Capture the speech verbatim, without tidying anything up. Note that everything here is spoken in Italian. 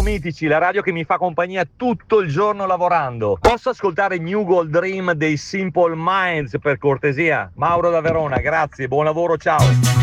mitici, la radio che mi fa compagnia tutto il giorno lavorando. Posso ascoltare New Gold Dream dei Simple Minds per cortesia? Mauro da Verona, grazie, buon lavoro, ciao.